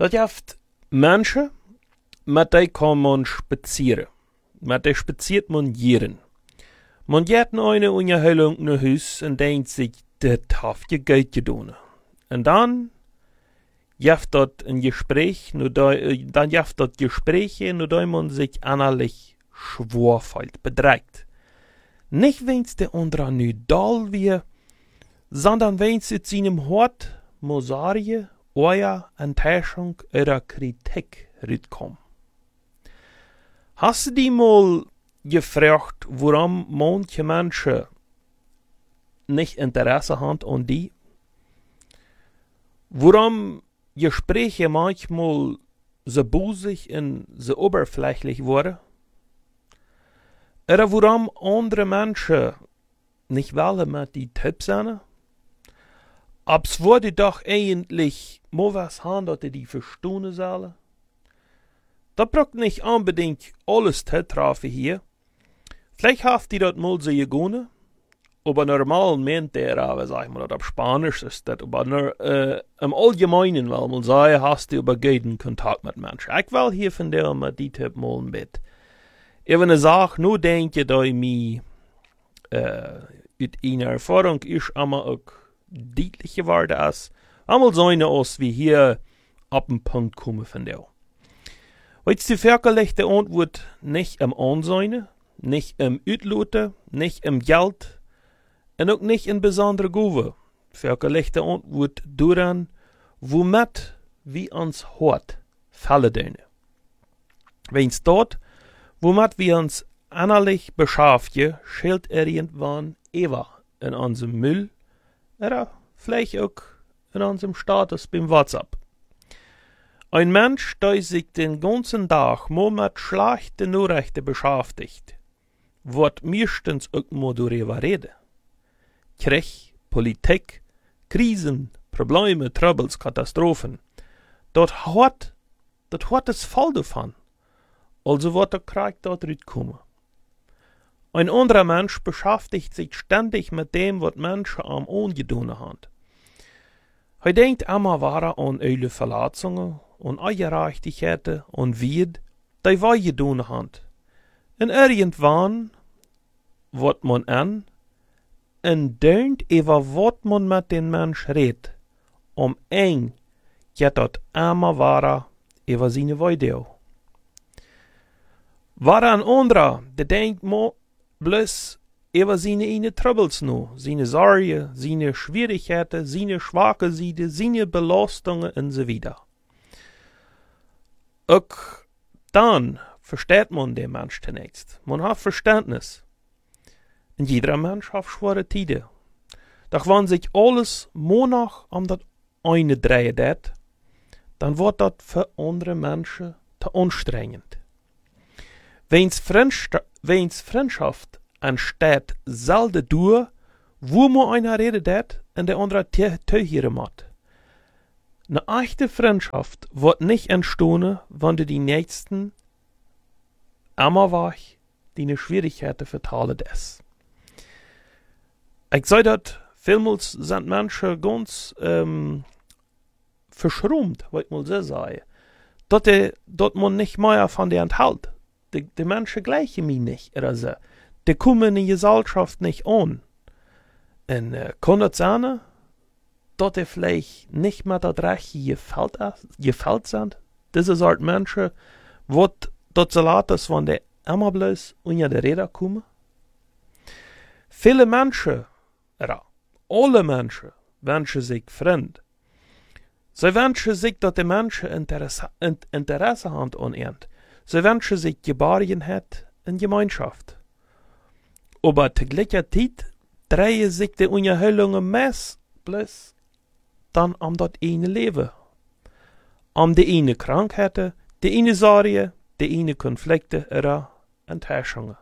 Dat jaft Menschen, met die kan man spazieren. Met die spaziert man jaren. Man geht eine Unterhaltung nach Hus und denkt sich, das haft je Geld gedoen. Und dann jaft dat ein Gespräch, dann jaft dat Gespräche, nur da man sich innerlich schworfällt, bedreigt. Nicht wenn's der andere nu doll wie, sondern wenn's in seinem Hort Mosarie, euer Enttäuschung oder Kritik rütkom. Hast du die mal gefragt, warum manche Menschen nicht Interesse haben an die? Warum Gespräche manchmal so busig und so oberflächlich wurden? Oder warum andere Menschen nicht wollen mit die Tipps sind? Ab's wurde doch eigentlich mal was haben, dass die verstehen sollen. Da braucht nicht unbedingt alles treffen hier. Vielleicht haft die dort mal so gegangen, aber normal meint der aber, sag ich mal, das auf Spanisch ist das, aber nur im Allgemeinen, weil man sagen, hast du über guten Kontakt mit Menschen. Ich will hier von der mal die Tipp mal ein bisschen. Wenn eine Sache nur denke, dass ich mich uit einer Erfahrung ist immer auch deutlich geworden ist, einmal so eine aus wie hier ab dem Punkt kommen von der. Weil's die verkehrliche Antwort nicht im Ansehen, nicht im Utloten, nicht im Geld und auch nicht in besondere Gove. Verkehrliche Antwort daran, womit wir uns hart fallen. Wenn's dort, womit wir uns innerlich beschäftigen, schält irgendwann Eva in unserem Müll oder vielleicht auch in unserem Status beim WhatsApp. Ein Mensch, der sich den ganzen Tag nur mit schlechten Nachrichten beschäftigt, wird meistens auch mal darüber reden. Krieg, Politik, Krisen, Probleme, Troubles, Katastrophen. Das hat es voll davon. Also wird der Krieg dort rauskommen. Ein anderer Mensch beschäftigt sich ständig mit dem, was Menschen am Ungedonen haben. Er denkt immer weiter an alle Verletzungen und Ungerechtigkeiten und Wied, die wir gedonen haben. Und irgendwann wird man an und denkt über was man mit den Menschen redet. Eng geht dort immer weiter über seine Weide. War ein anderer, der denkt bloß über seine Troubles nur, seine Sorgen, seine Schwierigkeiten, seine schwache Seite, seine Belastungen und so weiter. Auch dann versteht man den Mensch zunächst. Man hat Verständnis. Und jeder Mensch hat schwere Tide. Doch wenn sich alles monach um das eine dreht, dann wird das für andere Menschen zu anstrengend. Wenn's Freundschaft anstatt selten durch, wo man einer redet und der andere Töchere macht. Eine echte Freundschaft wird nicht entstehen, wenn du die Nächsten immer wach deine Schwierigkeiten verteilen ist. Ich sage das, vielmals sind Menschen ganz verschrumpft, wollte ich mal so sagen, dass man nicht mehr von der enthält. Die Menschen gleichen mich nicht, oder so. Die kommen in die Gesellschaft nicht an. Und kann das sein, dass die vielleicht nicht mehr das Recht gefällt sind? Diese Art Menschen, wird das Salat ist, wenn die immer bloß unter die Räder kommen? Viele Menschen, oder alle Menschen, wünschen sich fremd. Sie wünschen sich, dass die Menschen Interesse haben an ihnen. Sie wünschen sich Geborgenheit in Gemeinschaft. Aber zu gleicher Zeit drehen sich die Unterhaltungen meist bloß dann das eine Leben. Die eine Krankheiten, die eine Sorge, die eine Konflikte oder Enttäuschungen.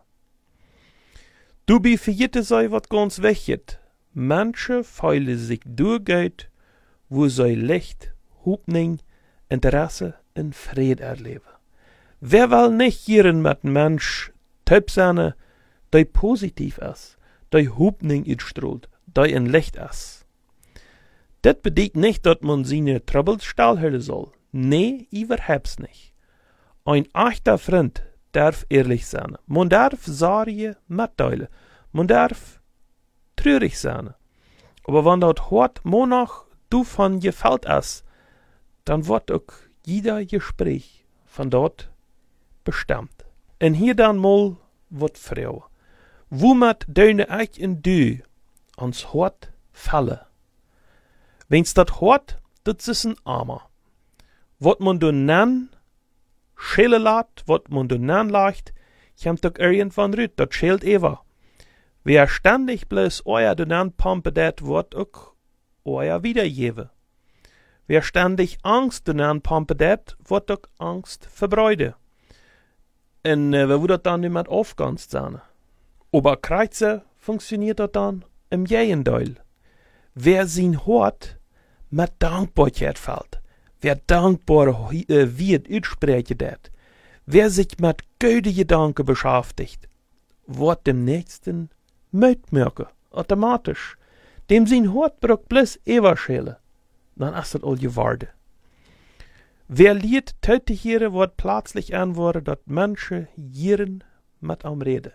Dabei vergeht sei was ganz wichtig. Menschen fühlen sich durchgeht, wo sie Licht, Hoffnung, Interesse und Frieden erleben. Wer will nicht hier mit einem Mensch Typ sein, der positiv ist, der Hoffnung ausstrahlt, der ein Licht ist? Das bedeutet nicht, dass man seine Troubles stillhalten soll. Nee, überhaupt nicht. Ein echter Freund darf ehrlich sein. Man darf Sorge mitteilen. Man darf traurig sein. Aber wenn das hört, monach du von gefällt es, dann wird auch jeder Gespräch von dort bestimmt. Und hier dann mal wat Frau. Womit deine ich in du ans Hort fallen. Wenn's dat hort, dat is een Armer. Wat man do nan schelen laat, wat man do nan leicht, kommt doch irgendwann rüt, dat schelt ever. Wer ständig bloß euer do nan pumpe dat, wird auch euer wiedergeben. Wer ständig Angst do nan pumpe dat, wird auch Angst verbreide. En wer wird dann niemand aufganzt sein? Aber Kreuze funktioniert das dann im Gegenteil. Wer sin hort, mit Dankbarkeit fällt, wer dankbar wird, uitspreken dat, wer sich mit gute Gedanken beschäftigt, wird dem Nächsten mitmerken, automatisch. Dem sin hort braucht bloß Eberschäle, dann ist das all geworden. Wer liet Tötigieren, wird plötzlich antworten, dass Menschen jieren mit am Reden.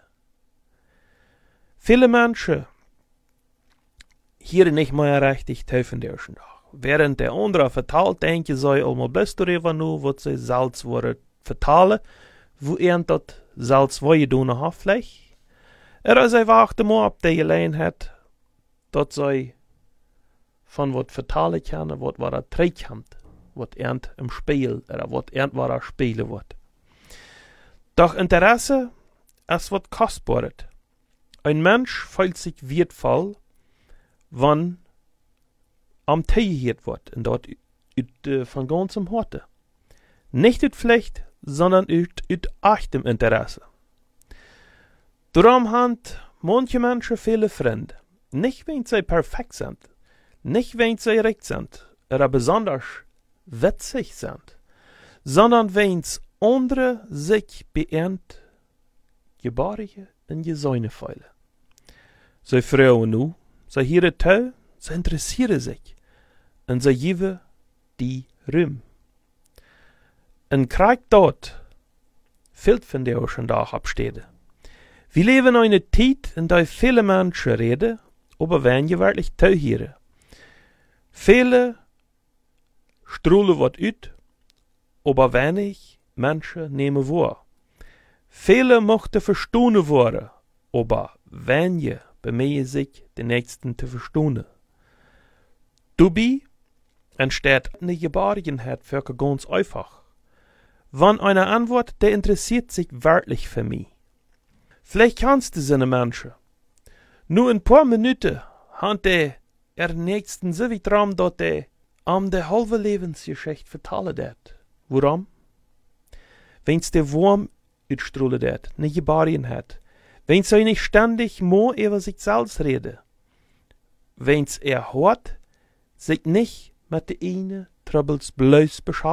Viele Menschen hier nicht mehr richtig teufen der ersten Tag. Während der andere vertalt, denken sie allemaal best darüber nu, wat sie selbst worden vertalen, wo dat selbst wollen doen hat vielleicht. Sie warten mal ab der Gelegenheit, dat sie von wat vertalen können, wat war er trägt, wat im Spiel, oder wat war er spielen wird. Doch Interesse ist wat kostbares. Ein Mensch fühlt sich wertvoll, wann am Tegehiert wird, und dort von ganzem Horte. Nicht ut Pflicht, sondern ut echtem Interesse. Darum haben manche Menschen viele Freunde. Nicht, wenn sie perfekt sind, nicht, wenn sie recht sind, oder besonders witzig sind, sondern wenn andere sich beehrt, geborgen und gesäune fühlen. Sie Frauen nu, sie hören zu, sie interessieren sich und sie geben die Ruhm. Und Krieg dort fehlt von der schon da abstede. Wir leben in einer Zeit, in der viele Menschen reden, aber wenige wirklich zuhören. Viele struhlen was ut, aber wenig Menschen nehmen wahr. Viele mochten verstanden worden, aber wenige bemühen sich, den Nächsten zu verstehen. Dabei entsteht eine Geborgenheit für ganz einfach. Wenn einer antwortet, der interessiert sich wirklich für mich. Vielleicht kannst du seine Menschen. Nur ein paar Minuten hat der Nächsten so wie dran, dass der der halbe Lebensgeschichte vertellen wird. Warum? Wenn's der Wurm utstrahlen wird, eine Geborgenheit. Wenn's er nicht ständig more über sich selbst rede. Wenn's hört, sich nicht mit der eine Troubles bloß beschäftigt.